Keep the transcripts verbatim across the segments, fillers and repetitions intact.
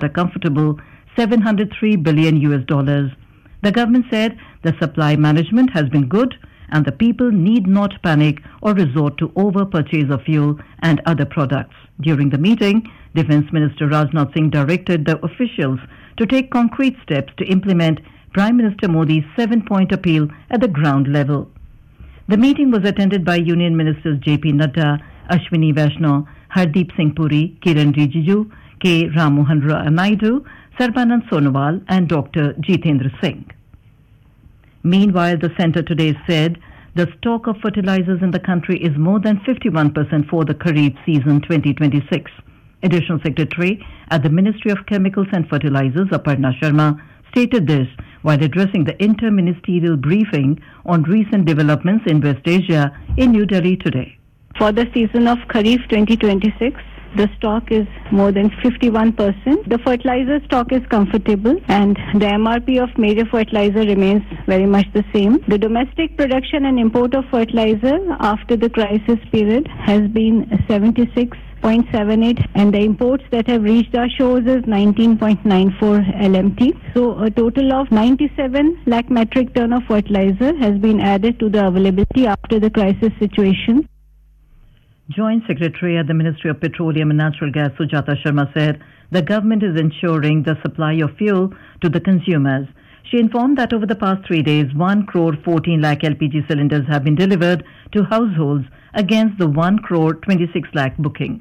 at a comfortable seven hundred three billion U S dollars. The government said the supply management has been good and the people need not panic or resort to over-purchase of fuel and other products. During the meeting, Defence Minister Rajnath Singh directed the officials to take concrete steps to implement Prime Minister Modi's seven-point appeal at the ground level. The meeting was attended by Union Ministers J P Nadda, Ashwini Vaishnaw, Hardeep Singh Puri, Kiran Rijiju, K. Ram Mohan Naidu, Sarbanand Sonowal and Doctor Jitendra Singh. Meanwhile, the centre today said the stock of fertilizers in the country is more than fifty-one percent for the Kharif season twenty twenty-six. Additional Secretary at the Ministry of Chemicals and Fertilizers, Aparna Sharma, stated this while addressing the interministerial briefing on recent developments in West Asia in New Delhi today. For the season of Kharif twenty twenty-six, the stock is more than fifty-one percent. The fertilizer stock is comfortable and the M R P of major fertilizer remains very much the same. The domestic production and import of fertilizer after the crisis period has been seventy-six point seven eight and the imports that have reached our shores is nineteen point nine four L M T. So a total of ninety-seven lakh metric ton of fertilizer has been added to the availability after the crisis situation. Joint Secretary at the Ministry of Petroleum and Natural Gas, Sujata Sharma, said the government is ensuring the supply of fuel to the consumers. She informed that over the past three days, one crore fourteen lakh L P G cylinders have been delivered to households against the one crore twenty-six lakh bookings.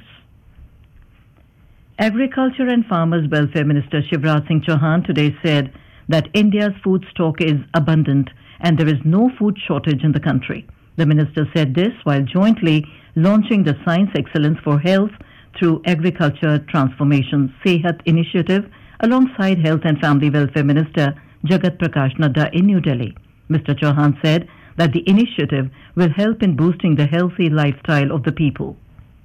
Agriculture and Farmers Welfare Minister Shivraj Singh Chauhan today said that India's food stock is abundant and there is no food shortage in the country. The minister said this while jointly launching the Science Excellence for Health through Agriculture Transformation Sehat initiative alongside Health and Family Welfare Minister Jagat Prakash Nadda in New Delhi. Mister Chauhan said that the initiative will help in boosting the healthy lifestyle of the people.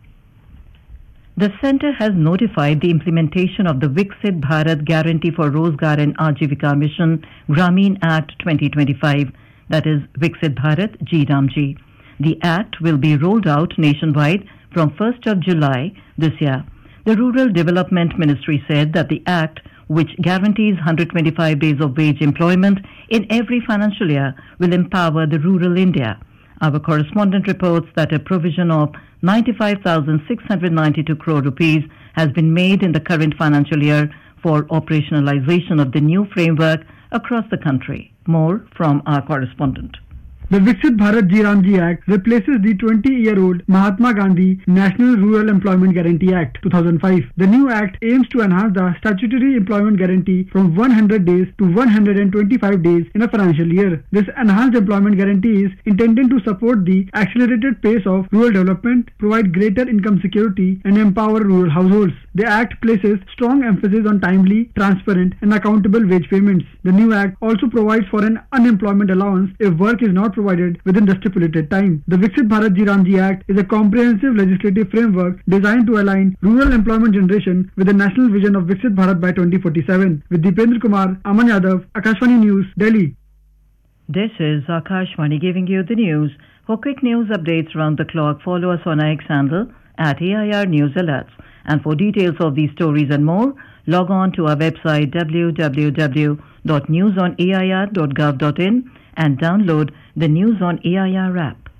The centre has notified the implementation of the Viksit Bharat Guarantee for Rozgar and Ajivika Mission Grameen Act twenty twenty-five, that is Viksit Bharat G Ram G. The act will be rolled out nationwide from first of July this year. The Rural Development Ministry said that the act, which guarantees one hundred twenty-five days of wage employment in every financial year, will empower the rural India. Our correspondent reports that a provision of ninety-five thousand six hundred ninety-two crore rupees has been made in the current financial year for operationalization of the new framework across the country. More from our correspondent. The Viksit Bharat G Ram G Act replaces the twenty-year-old Mahatma Gandhi National Rural Employment Guarantee Act two thousand five. The new act aims to enhance the statutory employment guarantee from one hundred days to one hundred twenty-five days in a financial year. This enhanced employment guarantee is intended to support the accelerated pace of rural development, provide greater income security, and empower rural households. The act places strong emphasis on timely, transparent, and accountable wage payments. The new act also provides for an unemployment allowance if work is not provided within the stipulated time. The Viksit Bharat G Ram G Act is a comprehensive legislative framework designed to align rural employment generation with the national vision of Viksit Bharat by twenty forty-seven. With Deependra Kumar, Aman Yadav, Akashvani News, Delhi. This is Akashvani giving you the news. For quick news updates round the clock, follow us on our X handle at A I R News Alerts. And for details of these stories and more, log on to our website w w w dot news on a i r dot gov dot in and download the News on A I R app.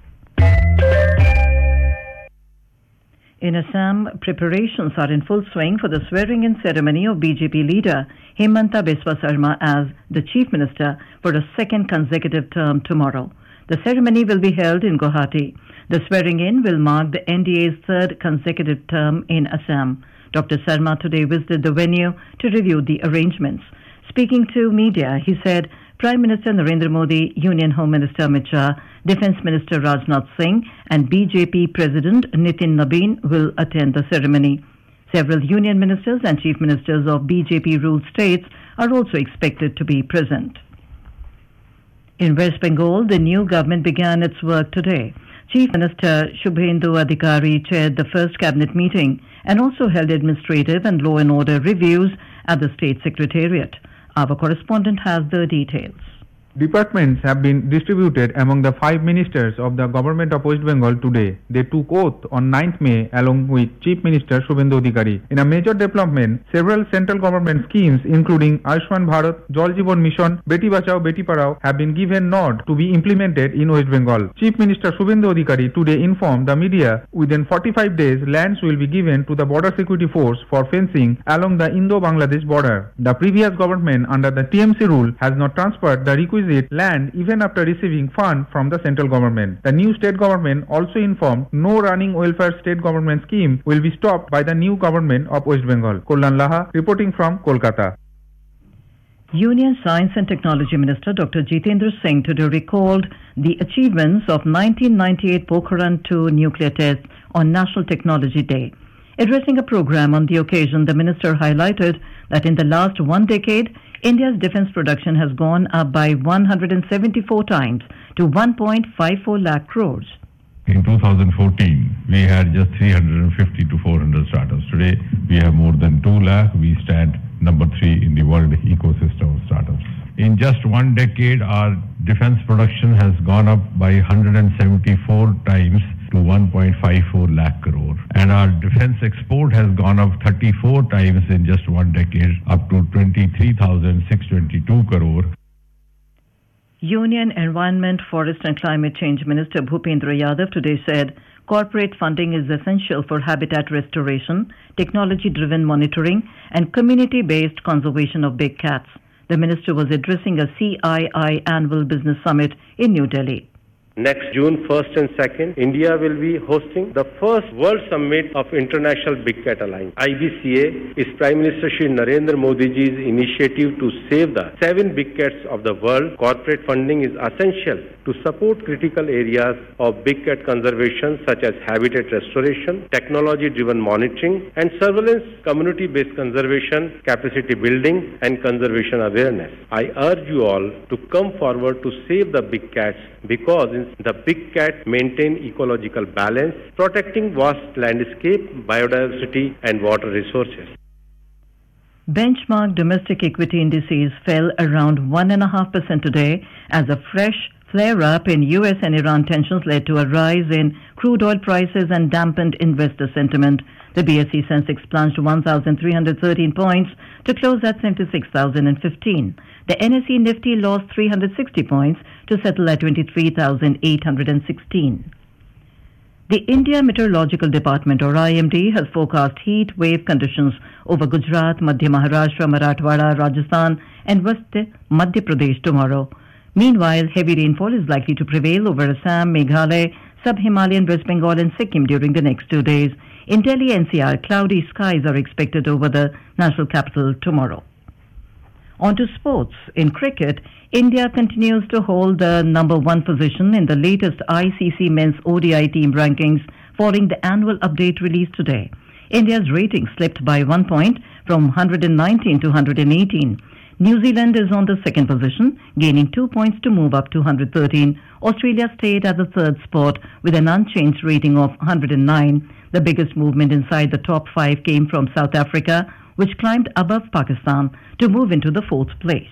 In Assam, preparations are in full swing for the swearing-in ceremony of B J P leader Himanta Biswa Sarma as the Chief Minister for a second consecutive term tomorrow. The ceremony will be held in Guwahati. The swearing-in will mark the N D A's third consecutive term in Assam. Doctor Sarma today visited the venue to review the arrangements. Speaking to media, he said Prime Minister Narendra Modi, Union Home Minister Amit Shah, Defence Minister Rajnath Singh and B J P President Nitin Nabin will attend the ceremony. Several Union Ministers and Chief Ministers of B J P-ruled states are also expected to be present. In West Bengal, the new government began its work today. Chief Minister Shubhendu Adhikari chaired the first cabinet meeting and also held administrative and law and order reviews at the state secretariat. Our correspondent has the details. Departments have been distributed among the five ministers of the government of West Bengal today. They took oath on ninth May along with Chief Minister Shubhendu Adhikari. In a major development, several central government schemes including Ayushman Bharat, Jal Jeevan Mission, Beti Bachao, Beti Padhao have been given nod to be implemented in West Bengal. Chief Minister Shubhendu Adhikari today informed the media within forty-five days lands will be given to the Border Security Force for fencing along the Indo-Bangladesh border. The previous government under the T M C rule has not transferred the requisite land even after receiving funds from the central government. The new state government also informed no running welfare state government scheme will be stopped by the new government of West Bengal. Kollan Laha reporting from Kolkata. Union Science and Technology Minister Doctor Jitendra Singh today recalled the achievements of nineteen ninety-eight Pokhran two nuclear tests on National Technology Day. Addressing a program on the occasion, the minister highlighted that in the last one decade, India's defense production has gone up by one hundred seventy-four times to one point five four lakh crores. In two thousand fourteen, we had just three hundred fifty to four hundred startups. Today, we have more than two lakh. We stand number three in the world ecosystem of startups. In just one decade, our defense production has gone up by one hundred seventy-four times to one point five four lakh crore. And our defense export has gone up thirty-four times in just one decade, up to twenty-three thousand six hundred twenty-two crore. Union Environment, Forest and Climate Change Minister Bhupendra Yadav today said corporate funding is essential for habitat restoration, technology-driven monitoring and community-based conservation of big cats. The minister was addressing a C I I annual business summit in New Delhi. Next June first and second, India will be hosting the first World Summit of International Big Cat Alliance. I B C A is Prime Minister Shri Narendra Modi ji's initiative to save the seven big cats of the world. Corporate funding is essential to support critical areas of big cat conservation such as habitat restoration, technology-driven monitoring and surveillance, community-based conservation, capacity building and conservation awareness. I urge you all to come forward to save the big cats because in the big cat maintain ecological balance, protecting vast landscape, biodiversity and water resources. Benchmark domestic equity indices fell around one point five percent today as a fresh flare-up in U S and Iran tensions led to a rise in crude oil prices and dampened investor sentiment. The B S E Sensex plunged one thousand three hundred thirteen points to close at seventy-six thousand fifteen. The N S E Nifty lost three hundred sixty points to settle at twenty-three thousand eight hundred sixteen. The India Meteorological Department, or I M D, has forecast heat wave conditions over Gujarat, Madhya Maharashtra, Marathwada, Rajasthan and West Madhya Pradesh tomorrow. Meanwhile, heavy rainfall is likely to prevail over Assam, Meghalaya, Sub-Himalayan West Bengal and Sikkim during the next two days. In Delhi N C R, cloudy skies are expected over the national capital tomorrow. On to sports. In cricket, India continues to hold the number one position in the latest I C C Men's O D I team rankings following the annual update released today. India's rating slipped by one point from one hundred nineteen to one hundred eighteen. New Zealand is on the second position, gaining two points to move up to one hundred thirteen. Australia stayed at the third spot with an unchanged rating of one hundred nine. The biggest movement inside the top five came from South Africa, which climbed above Pakistan to move into the fourth place.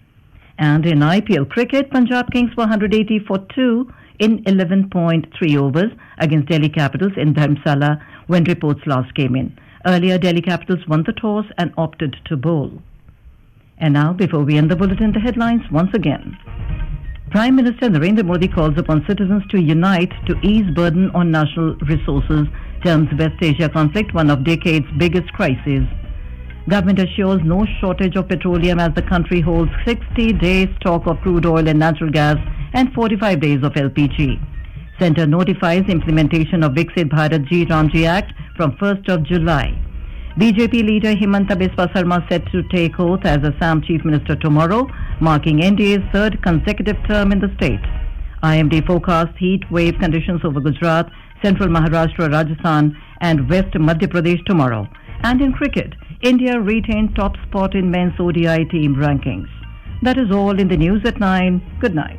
And in I P L cricket, Punjab Kings were one hundred eighty for two in eleven point three overs against Delhi Capitals in Dharamsala when reports last came in. Earlier, Delhi Capitals won the toss and opted to bowl. And now, before we end the bulletin, the headlines once again. Prime Minister Narendra Modi calls upon citizens to unite to ease burden on national resources, terms West Asia conflict one of decade's biggest crises. Government assures no shortage of petroleum as the country holds sixty days stock of crude oil and natural gas and forty-five days of L P G. Centre notifies implementation of Viksit Bharat Ji Ramji Act from first of July. B J P leader Himanta Biswa Sarma set to take oath as Assam Chief Minister tomorrow, marking N D A's third consecutive term in the state. I M D forecast heat wave conditions over Gujarat, central Maharashtra, Rajasthan and West Madhya Pradesh tomorrow. And in cricket, India retained top spot in men's O D I team rankings. That is all in the news at nine. Good night.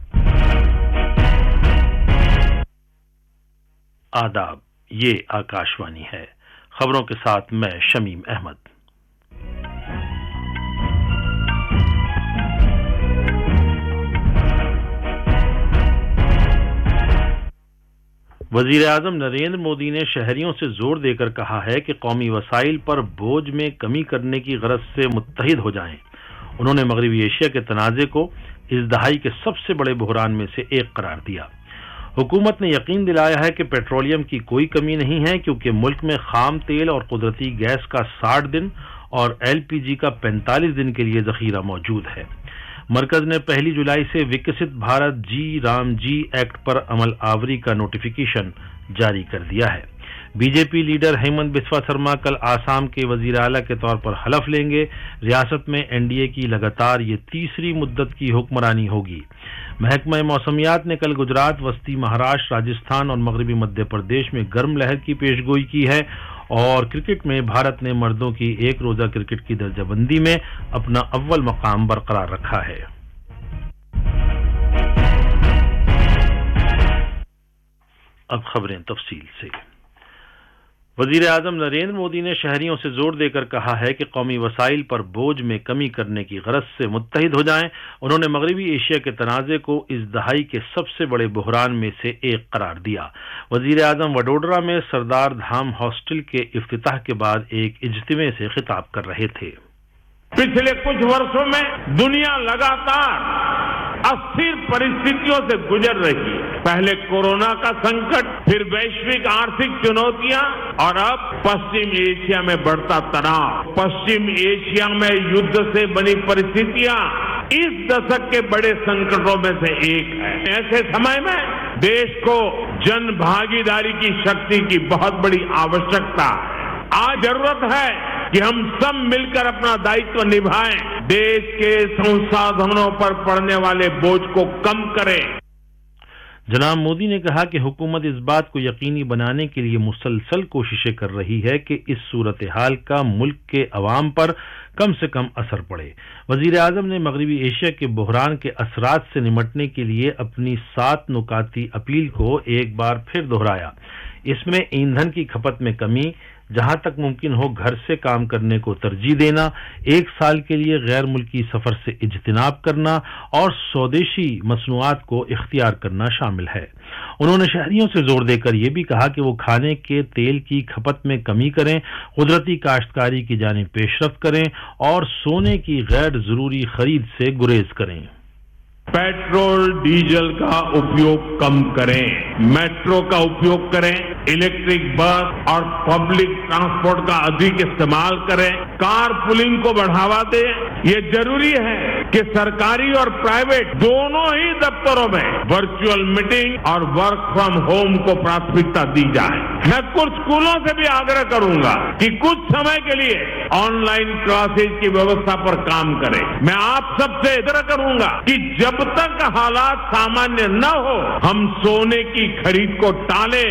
आदाब, ये आकाशवाणी है। खबरों के साथ मैं शमीम अहमद। وزیر اعظم نریندر مودی نے شہریوں سے زور دے کر کہا ہے کہ قومی وسائل پر بوجھ میں کمی کرنے کی غرض سے متحد ہو جائیں۔ انہوں نے مغربی ایشیا کے تنازع کو اس دہائی کے سب سے بڑے بحران میں سے ایک قرار دیا۔ حکومت نے یقین دلایا ہے کہ پیٹرولیم کی کوئی کمی نہیں ہے، کیونکہ ملک میں خام تیل اور قدرتی گیس کا ساٹھ دن اور ایل پی جی کا پینتالیس دن کے لیے ذخیرہ موجود ہے۔ مرکز نے پہلی جولائی سے وکست بھارت جی رام جی ایکٹ پر عمل آوری کا نوٹیفیکیشن جاری کر دیا ہے۔ B J P leader Hemant بسوا سرما کل آسام کے وزیر اعلیٰ کے طور پر حلف لیں گے۔ ریاست میں این ڈی اے کی لگاتار یہ تیسری مدت کی حکمرانی ہوگی۔ محکمہ موسمیات نے کل گجرات، وسطی مہاراشٹر، راجستھان اور مغربی مدھیہ پردیش میں گرم لہر کی پیش گوئی کی ہے، اور کرکٹ میں بھارت نے مردوں کی ایک روزہ کرکٹ کی درجہ بندی میں اپنا اول مقام برقرار رکھا ہے۔ اب خبریں تفصیل سے۔ وزیر اعظم نریندر مودی نے شہریوں سے زور دے کر کہا ہے کہ قومی وسائل پر بوجھ میں کمی کرنے کی غرض سے متحد ہو جائیں۔ انہوں نے مغربی ایشیا کے تنازع کو اس دہائی کے سب سے بڑے بحران میں سے ایک قرار دیا۔ وزیر اعظم وڈودرا میں سردار دھام ہاسٹل کے افتتاح کے بعد ایک اجتماع سے خطاب کر رہے تھے۔ پچھلے کچھ برسوں میں دنیا لگاتار استھر پرستھتیوں سے گزر رہی ہے۔ پہلے کورونا کا سنکٹ، پھر ویشوک آرتھک چنوتیاں، اور اب پشچم ایشیا میں بڑھتا تناؤ۔ پشچم ایشیا میں یدھ سے بنی پرستھتیاں اس دشک کے بڑے سنکٹوں میں سے ایک ہے۔ ایسے سمے میں دیش کو جن بھاگیداری کی شکتی کی بہت بڑی آوشکتا ہے۔ آج ضرورت ہے کہ ہم سب مل کر اپنا دائتو نبھائیں، دیش کے سنسادھنوں پر پڑنے والے بوجھ کو کم کریں۔ جناب مودی نے کہا کہ حکومت اس بات کو یقینی بنانے کے لیے مسلسل کوششیں کر رہی ہے کہ اس صورتحال کا ملک کے عوام پر کم سے کم اثر پڑے۔ وزیر اعظم نے مغربی ایشیا کے بحران کے اثرات سے نمٹنے کے لیے اپنی سات نکاتی اپیل کو ایک بار پھر دہرایا۔ اس میں ایندھن کی کھپت میں کمی، جہاں تک ممکن ہو گھر سے کام کرنے کو ترجیح دینا، ایک سال کے لیے غیر ملکی سفر سے اجتناب کرنا اور سودیشی مصنوعات کو اختیار کرنا شامل ہے۔ انہوں نے شہریوں سے زور دے کر یہ بھی کہا کہ وہ کھانے کے تیل کی کھپت میں کمی کریں، قدرتی کاشتکاری کی جانب پیش رفت کریں اور سونے کی غیر ضروری خرید سے گریز کریں۔ پیٹرول ڈیزل کا اپیوگ کم کریں، میٹرو کا اپیوگ کریں، الیکٹرک بس اور پبلک ٹرانسپورٹ کا ادھک استعمال کریں، کار پولنگ کو بڑھاوا دیں۔ یہ ضروری ہے کہ سرکاری اور پرائیویٹ دونوں ہی دفتروں میں ورچوئل میٹنگ اور ورک فرام ہوم کو پراتھمکتا دی جائے۔ میں کچھ اسکولوں سے بھی آگرہ کروں گا کہ کچھ سمے کے لیے آن لائن کلاسز کی ویوستھا پر کام کریں۔ میں آپ سب سے ادھر کروں گا کہ جب تک حالات سامانیہ نہ ہو ہم سونے کی خرید کو ٹالیں۔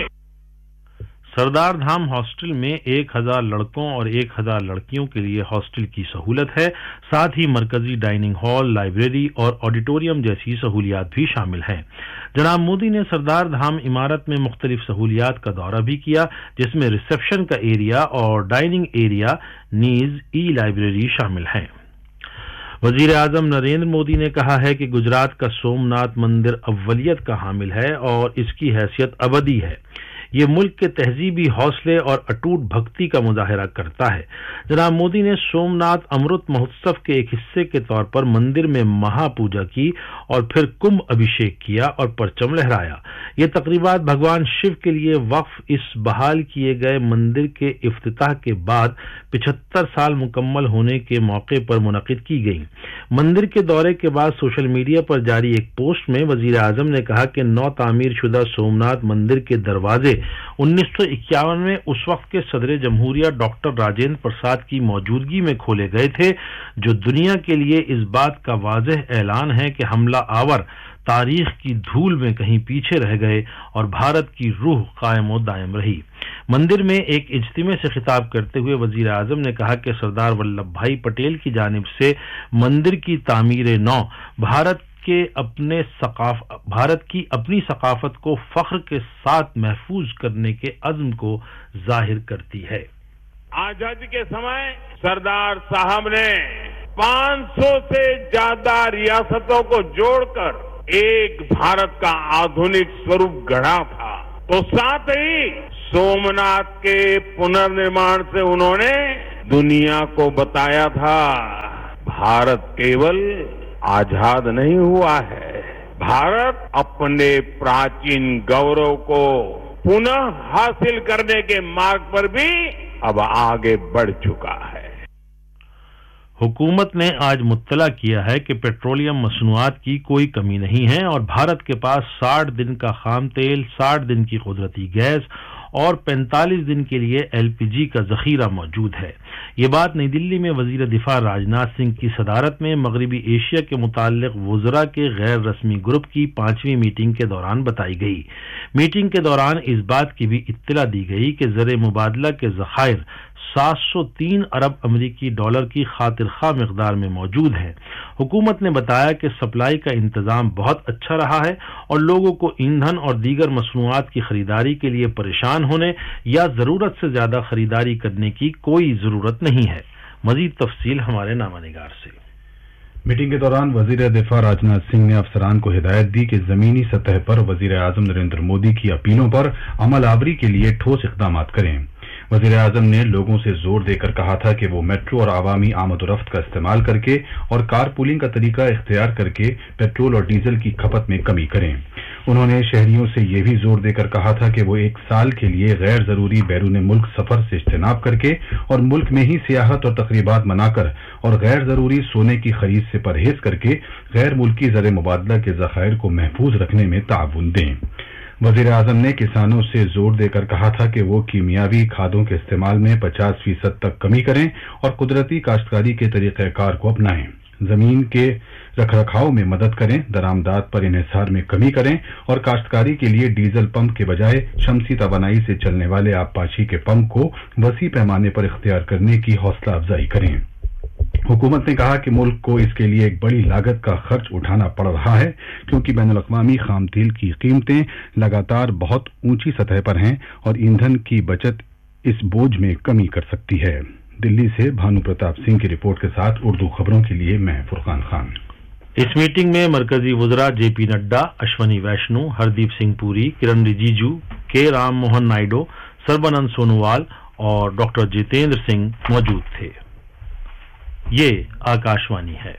سردار دھام ہاسٹل میں ایک ہزار لڑکوں اور ایک ہزار لڑکیوں کے لیے ہاسٹل کی سہولت ہے، ساتھ ہی مرکزی ڈائننگ ہال، لائبریری اور آڈیٹوریم جیسی سہولیات بھی شامل ہیں۔ جناب مودی نے سردار دھام عمارت میں مختلف سہولیات کا دورہ بھی کیا، جس میں ریسیپشن کا ایریا اور ڈائننگ ایریا نیز ای لائبریری شامل ہیں۔ وزیر اعظم نریندر مودی نے کہا ہے کہ گجرات کا سومناتھ مندر اولیت کا حامل ہے اور اس کی حیثیت ابدی ہے۔ یہ ملک کے تہذیبی حوصلے اور اٹوٹ بھکتی کا مظاہرہ کرتا ہے۔ جناب مودی نے سومناتھ امرت مہوتسو کے ایک حصے کے طور پر مندر میں مہا پوجا کی اور پھر کمبھ ابھیشیک کیا اور پرچم لہرایا۔ یہ تقریبات بھگوان شیو کے لیے وقف اس بحال کیے گئے مندر کے افتتاح کے بعد پچہتر سال مکمل ہونے کے موقع پر منعقد کی گئیں۔ مندر کے دورے کے بعد سوشل میڈیا پر جاری ایک پوسٹ میں وزیر اعظم نے کہا کہ نو تعمیر شدہ سومناتھ مندر کے دروازے انیس سو اکیاون میں اس وقت کے صدر جمہوریہ ڈاکٹر راجندر پرساد کی موجودگی میں کھولے گئے تھے، جو دنیا کے لیے اس بات کا واضح اعلان ہے کہ حملہ آور تاریخ کی دھول میں کہیں پیچھے رہ گئے اور بھارت کی روح قائم و دائم رہی۔ مندر میں ایک اجتماع سے خطاب کرتے ہوئے وزیر اعظم نے کہا کہ سردار ولبھ بھائی پٹیل کی جانب سے مندر کی تعمیر نو بھارت کے اپنے ثقاف بھارت کی اپنی ثقافت کو فخر کے ساتھ محفوظ کرنے کے عزم کو ظاہر کرتی ہے۔ آزادی کے سمے سردار صاحب نے پانچ سو سے زیادہ ریاستوں کو جوڑ کر ایک بھارت کا آدھونک سوروپ گڑھا تھا۔ तो साथ ही सोमनाथ के पुनर्निर्माण से उन्होंने दुनिया को बताया था भारत केवल आजाद नहीं हुआ है, भारत अपने प्राचीन गौरव को पुनः हासिल करने के मार्ग पर भी अब आगे बढ़ चुका है। हुकूमत ने आज मुत्तला किया है कि पेट्रोलियम मसनूआत की कोई कमी नहीं है और भारत के पास साठ दिन का खाम तेल, साठ दिन की कुदरती गैस और पैंतालीस दिन के लिए एलपीजी का जखीरा मौजूद है। ये बात नई दिल्ली में वजीर दिफा राजनाथ सिंह की सदारत में मगरबी एशिया के मुताल्लिक वुज़रा के गैर रस्मी ग्रुप की पांचवीं मीटिंग के दौरान बताई गई। मीटिंग के दौरान इस बात की भी इत्तला दी गई कि ज़र मुबादला के ज़खायर सात सौ तीन अरब अमरीकी डॉलर की खातिर खा मिकदार में मौजूद है। हुकूमत ने बताया कि सप्लाई का इंतजाम बहुत अच्छा रहा है और लोगों को ईंधन और दीगर मसनूआत की खरीदारी के लिए परेशान होने या जरूरत से ज्यादा खरीदारी करने की कोई जरूरत नहीं है। मजीद तफसील हमारे नामानिगार से। मीटिंग के दौरान वजीर दिफा राजनाथ सिंह ने अफसरान को हिदायत दी कि जमीनी सतह पर वजीर आजम नरेंद्र मोदी की अपीलों पर अमल आवरी के लिए ठोस इकदाम करें। वजीर आजम ने लोगों से जोर देकर कहा था कि वो मेट्रो और आवामी आमदोरफ्त का इस्तेमाल करके और कार पूलिंग का तरीका इख्तियार करके पेट्रोल और डीजल की खपत में कमी करें। उन्होंने शहरियों से यह भी जोर देकर कहा था कि वो एक साल के लिए गैर जरूरी बैरून मुल्क सफर से इज्तनाब करके और मुल्क में ही सियाहत और तकरीबात मनाकर और गैर जरूरी सोने की खरीद से परहेज करके गैर मुल्की ज़र मुबादला के ज़खायर को महफूज रखने में ताउन दें। वजीर आजम ने किसानों से जोर देकर कहा था कि वो कीमियावी खादों के इस्तेमाल में पचास फीसद तक कमी करें और कुदरती काश्तकारी के तरीक़ाकार को अपनाएं, जमीन के रखरखाव में मदद करें, दरामदात पर इन्हिसार में कमी करें और काश्तकारी के लिए डीजल पंप के बजाय शमसी तवानाई से चलने वाले आबपाशी के पंप को वसी पैमाने पर इख्तियार करने की हौसला अफजाई करें। हुकूमत ने कहा कि मुल्क को इसके लिए एक बड़ी लागत का खर्च उठाना पड़ रहा है क्योंकि बैनुल-अक़वामी खाम तेल की कीमतें लगातार बहुत ऊंची सतह पर हैं और ईंधन की बचत इस बोझ में कमी कर सकती है। दिल्ली से भानु प्रताप सिंह की रिपोर्ट के साथ उर्दू खबरों के लिए मैं फुरकान खान। इस मीटिंग में मरकजी वुज़रा जेपी नड्डा, अश्वनी वैष्णु, हरदीप सिंह पुरी, किरण रिजिजू, के राम मोहन नायडू, सर्बानंद सोनोवाल और डॉक्टर जितेंद्र सिंह मौजूद थे। ये आकाशवाणी है।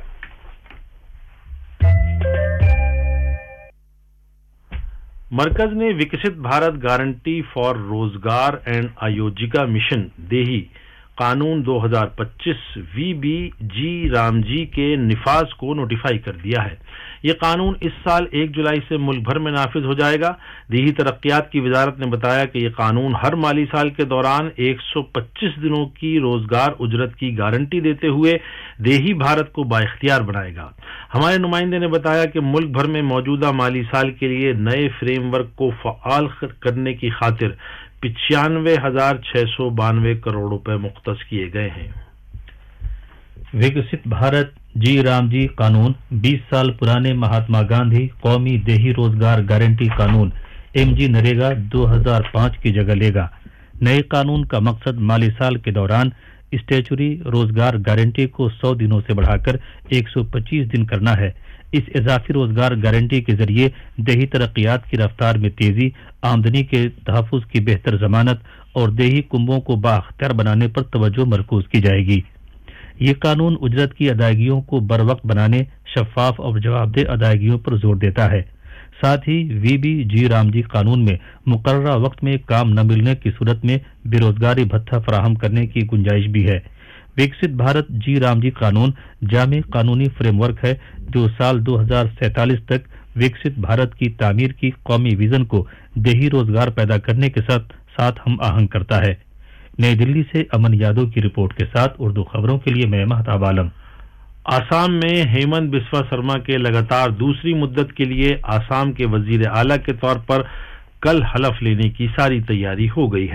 मरकज ने विकसित भारत गारंटी फॉर रोजगार एंड आयोजिका मिशन देही कानून दो हज़ार पच्चीस वी बी जी रामजी के निफाज को नोटिफाई कर दिया है। ये कानून इस साल एक जुलाई से मुल्क भर में नाफिज हो जाएगा। देही तरक्यात की वजारत ने बताया कि ये कानून हर माली साल के दौरान एक सौ पच्चीस दिनों की रोजगार उजरत की गारंटी देते हुए देही भारत को बाइख्तियार बनाएगा। हमारे नुमाइंदे ने बताया कि मुल्क भर में मौजूदा माली साल के लिए नए फ्रेमवर्क को फ़आल करने की खातिर पिचानवे हजार छह सौ बानवे करोड़ रुपए मुख्तस किए गए हैं। विकसित भारत जी रामजी कानून बीस साल पुराने महात्मा गांधी कौमी देही रोजगार गारंटी कानून एम जी नरेगा दो हज़ार पाँच की जगह लेगा। नए कानून का मकसद माली साल के दौरान स्टैचुरी रोजगार गारंटी को सौ दिनों से बढ़ाकर एक सौ पच्चीस दिन करना है। इस इजाफी रोजगार गारंटी के जरिए देही तरक्यात की रफ्तार में तेजी, आमदनी के तहफ़्फ़ुज़ की बेहतर जमानत और देही कुंबों को बाख्तियार बनाने पर तवज्जो मरकूज की जाएगी। ये कानून उजरत की अदायगियों को बर वक्त बनाने, शफाफ और जवाबदेह अदायगियों पर जोर देता है। साथ ही वी बी जी रामजी कानून में मुकर्ररा वक्त में काम न मिलने की सूरत में बेरोजगारी भत्ता फराहम करने की गुंजाइश भी है। विकसित भारत जी रामजी कानून जामे कानूनी फ्रेमवर्क है जो साल दो हज़ार सैंतालीस तक विकसित भारत की तामीर की कौमी विजन को देही रोजगार पैदा करने के साथ साथ हम आहंग करता है। नई दिल्ली से अमन यादव की रिपोर्ट के साथ उर्दू खबरों के लिए मैं महताब आलम। आसाम में हेमंत बिस्वा शर्मा के लगातार दूसरी मुद्दत के लिए आसाम के वजीर आला के तौर पर कल हलफ लेने की सारी तैयारी हो गई है।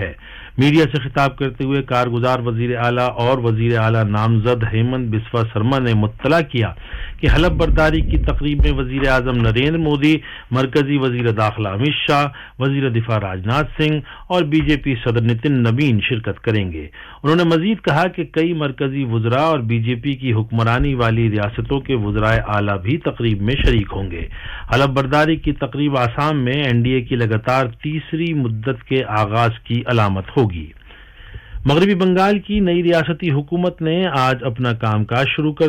میڈیا سے خطاب کرتے ہوئے کارگزار وزیر اعلیٰ اور وزیر اعلیٰ نامزد ہیمنت بسوا سرما نے مطلع کیا کہ حلف برداری کی تقریب میں وزیر اعظم نریندر مودی، مرکزی وزیر داخلہ امت شاہ، وزیر دفاع راجناتھ سنگھ اور بی جے پی صدر نتن نوین شرکت کریں گے۔ انہوں نے مزید کہا کہ کئی مرکزی وزراء اور بی جے پی کی حکمرانی والی ریاستوں کے وزرائے اعلیٰ بھی تقریب میں شریک ہوں گے۔ حلف برداری کی تقریب آسام میں این ڈی اے کی لگاتار تیسری مدت کے آغاز کی علامت ہوگی۔ مغربی بنگال کی نئی ریاستی حکومت نے آج اپنا کام کاج شروع کر